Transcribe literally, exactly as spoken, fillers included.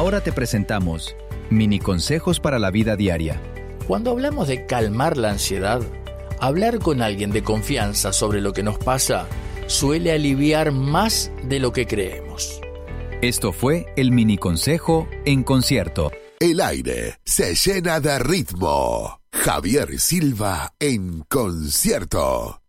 Ahora te presentamos Mini Consejos para la Vida Diaria. Cuando hablamos de calmar la ansiedad, hablar con alguien de confianza sobre lo que nos pasa suele aliviar más de lo que creemos. Esto fue el Mini Consejo en concierto. El aire se llena de ritmo. Javier Silva en concierto.